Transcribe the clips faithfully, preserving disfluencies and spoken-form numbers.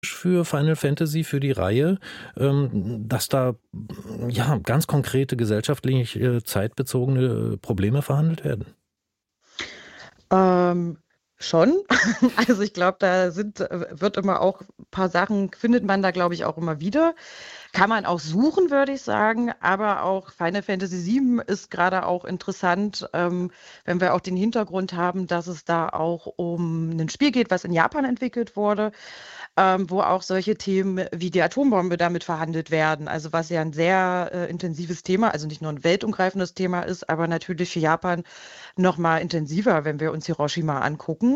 für Final Fantasy, für die Reihe, ähm, dass da ja ganz konkrete gesellschaftlich äh, zeitbezogene Probleme verhandelt werden? Ähm, schon. Also ich glaube, da sind, äh, wird immer auch ein paar Sachen, findet man da, glaube ich, auch immer wieder. Kann man auch suchen, würde ich sagen, aber auch Final Fantasy sieben ist gerade auch interessant, ähm, wenn wir auch den Hintergrund haben, dass es da auch um ein Spiel geht, was in Japan entwickelt wurde, ähm, wo auch solche Themen wie die Atombombe damit verhandelt werden. Also was ja ein sehr äh, intensives Thema, also nicht nur ein weltumgreifendes Thema ist, aber natürlich für Japan noch mal intensiver, wenn wir uns Hiroshima angucken.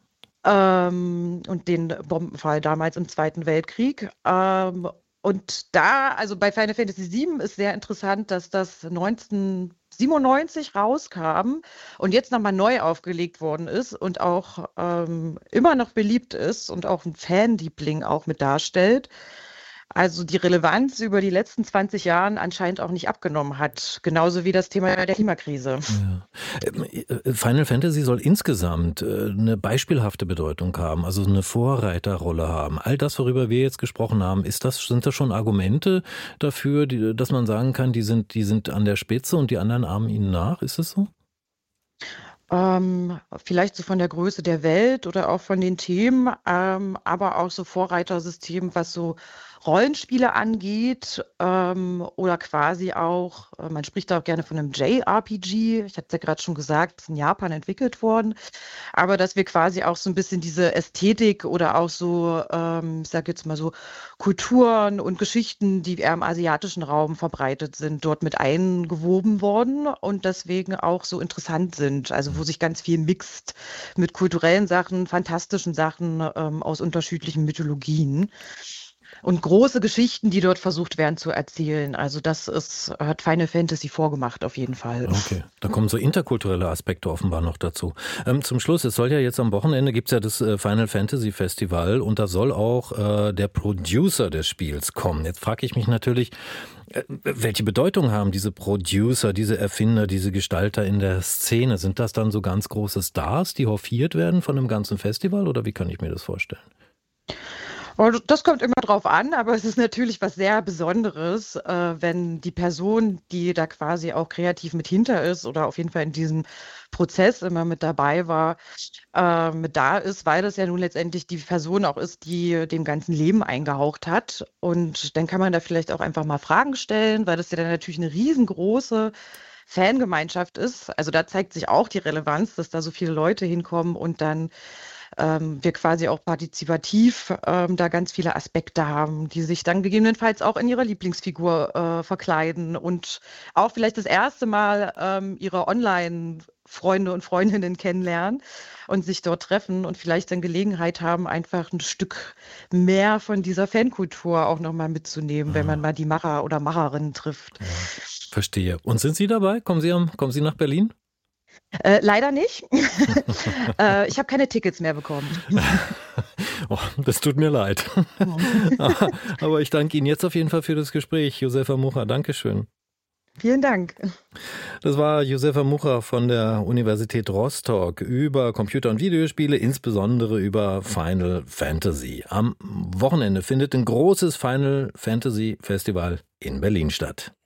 Ähm, und den Bombenfall damals im Zweiten Weltkrieg. Ähm, und da, also bei Final Fantasy sieben ist sehr interessant, dass das neunzehnhundertsiebenundneunzig rauskam und jetzt nochmal neu aufgelegt worden ist und auch ähm, immer noch beliebt ist und auch ein Fanliebling auch mit darstellt. Also die Relevanz über die letzten zwanzig Jahren anscheinend auch nicht abgenommen hat. Genauso wie das Thema der Klimakrise. Ja. Ähm, äh, Final Fantasy soll insgesamt äh, eine beispielhafte Bedeutung haben, also eine Vorreiterrolle haben. All das, worüber wir jetzt gesprochen haben, ist das, sind das schon Argumente dafür, die, dass man sagen kann, die sind, die sind an der Spitze und die anderen ahmen ihnen nach? Ist es so? Ähm, vielleicht so von der Größe der Welt oder auch von den Themen, ähm, aber auch so Vorreitersystem, was so Rollenspiele angeht, ähm, oder quasi auch, äh, man spricht da auch gerne von einem J R P G. Ich hatte ja gerade schon gesagt, ist in Japan entwickelt worden, aber dass wir quasi auch so ein bisschen diese Ästhetik oder auch so, ähm, ich sage jetzt mal so Kulturen und Geschichten, die eher im asiatischen Raum verbreitet sind, dort mit eingewoben worden und deswegen auch so interessant sind. Also wo sich ganz viel mixt mit kulturellen Sachen, fantastischen Sachen ähm, aus unterschiedlichen Mythologien und große Geschichten, die dort versucht werden zu erzählen. Also das ist, hat Final Fantasy vorgemacht auf jeden Fall. Okay, da kommen so interkulturelle Aspekte offenbar noch dazu. Ähm, zum Schluss, es soll ja jetzt am Wochenende, gibt's ja das äh, Final Fantasy Festival und da soll auch äh, der Producer des Spiels kommen. Jetzt frage ich mich natürlich, äh, welche Bedeutung haben diese Producer, diese Erfinder, diese Gestalter in der Szene? Sind das dann so ganz große Stars, die hofiert werden von dem ganzen Festival oder wie kann ich mir das vorstellen? Also das kommt immer drauf an, aber es ist natürlich was sehr Besonderes, äh, wenn die Person, die da quasi auch kreativ mit hinter ist oder auf jeden Fall in diesem Prozess immer mit dabei war, äh, mit da ist, weil das ja nun letztendlich die Person auch ist, die dem ganzen Leben eingehaucht hat. Und dann kann man da vielleicht auch einfach mal Fragen stellen, weil das ja dann natürlich eine riesengroße Fangemeinschaft ist. Also da zeigt sich auch die Relevanz, dass da so viele Leute hinkommen und dann ähm, wir quasi auch partizipativ ähm, da ganz viele Aspekte haben, die sich dann gegebenenfalls auch in ihrer Lieblingsfigur äh, verkleiden und auch vielleicht das erste Mal ähm, ihre Online-Freunde und Freundinnen kennenlernen und sich dort treffen und vielleicht dann Gelegenheit haben, einfach ein Stück mehr von dieser Fankultur auch nochmal mitzunehmen, wenn man Ah, mal die Macher oder Macherinnen trifft. ja, verstehe. Und sind Sie dabei? Kommen Sie, am, kommen Sie nach Berlin? Äh, leider nicht. äh, ich habe keine Tickets mehr bekommen. Oh, das tut mir leid. Aber ich danke Ihnen jetzt auf jeden Fall für das Gespräch, Josefa Mucha. Dankeschön. Vielen Dank. Das war Josefa Mucha von der Universität Rostock über Computer- und Videospiele, insbesondere über Final Fantasy. Am Wochenende findet ein großes Final Fantasy Festival in Berlin statt.